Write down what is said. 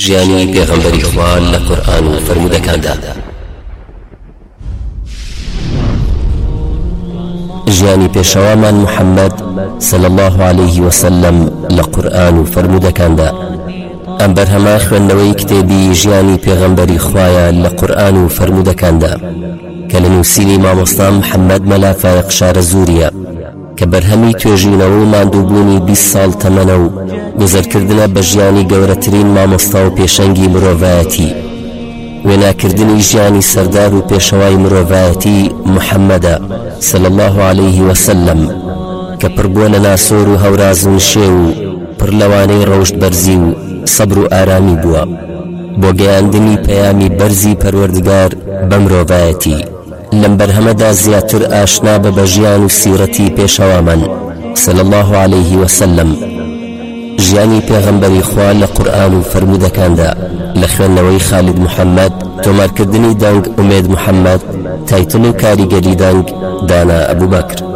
ژیانی پێغەمبەری خوا لە قورئان و فەرمودەکاندا. ژیانی پێشەوامان محەممەد صلی الله عليه وسلم لە قورئان و فەرمودەکاندا. ئەم بەرهەمە خوێندنەوەی کتێبی ژیانی پێغەمبەری خوایە لە قورئان و فەرمودەکاندا کە لە نووسینی مامۆستا محەممەد مەلا فایق شارەزووریە کە بەرهەمی توێژینەوە و ماندووبوونی 20 ساڵ تەمەنە و گوزەرکردنە بە ژیانی گەورەترین مامۆستا و پێشەنگی مرۆڤایەتی، وێناکردنی ژیانی سەردار و پێشەوای مرۆڤایەتی محەممەدە صلی الله عليه وسلم کە پڕبووە لە ناسۆر و هەوراز و نشێ و پڕ لەوانەی ڕەوشت بەرزی و سەبر و ئارامی بووە بۆ گەیاندنی پەیامی بەرزی پەروەردگار بە مرۆڤایەتی. لەم بەرهەمەدا زیاتر ئاشنا بە ژیان و سیرەتی پێشەوامان صلی الله عليه وسلم، ژیانی پێغەمبەری خوا لە قورئان و فەرمودەکاندا لە خوێندنەوەی خالید محەممەد، تۆمارکردنی دەنگ ئومێد محەممەد، تایتڵ و کاریگەری دەنگ دانا ئەبوبەکر.